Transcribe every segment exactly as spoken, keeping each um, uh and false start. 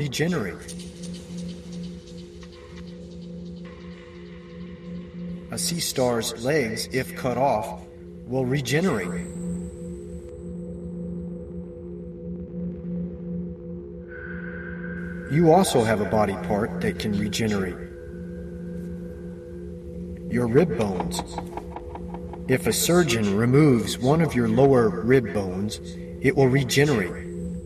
regenerate. A sea star's legs, if cut off, will regenerate. You also have a body part that can regenerate. Your rib bones. If a surgeon removes one of your lower rib bones, it will regenerate.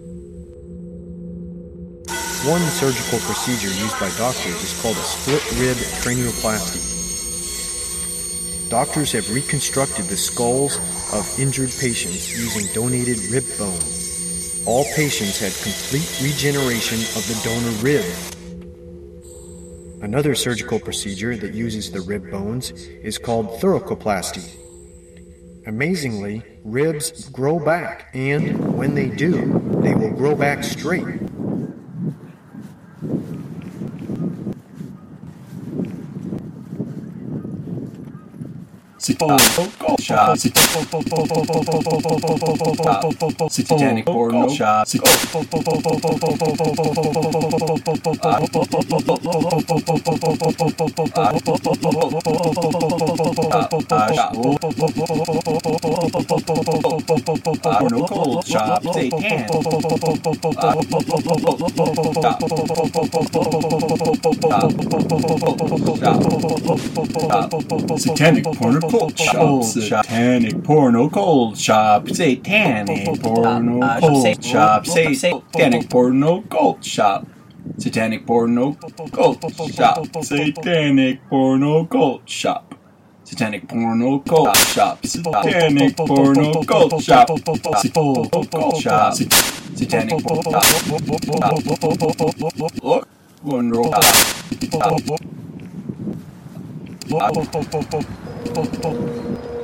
One surgical procedure used by doctors is called a split rib cranioplasty. Doctors have reconstructed the skulls of injured patients using donated rib bone. All patients had complete regeneration of the donor rib. Another surgical procedure that uses the rib bones is called thoracoplasty. Amazingly, ribs grow back, and when they do, they will grow back straight. Satanic porno shop. Porno cold shop. Satanic porno cold shop. Satanic porno cold shop. Satanic porno cold shop. Satanic porno cold shop. Satanic porno cold shop. Satanic porno cold shop. Satanic porno cold shop. Satanic porno cold shop. Cold shop. Satanic porno. Look, one roll. Thank you.